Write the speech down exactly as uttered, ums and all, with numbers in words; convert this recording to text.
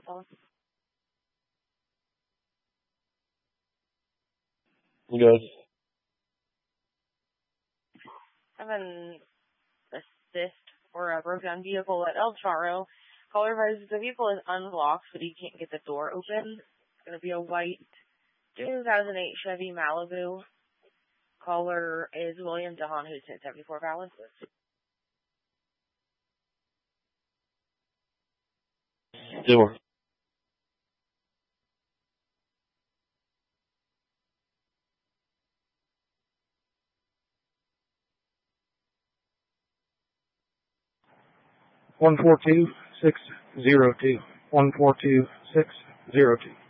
phone? Good. I have an assist for a broken vehicle at El Charro. Caller advises the vehicle is unlocked, but he can't get the door open. It's going to be a white two thousand eight Chevy Malibu. Caller is William DeHaan, who's hit seventy-four balances. Door. One four two six zero two. One four two six zero two.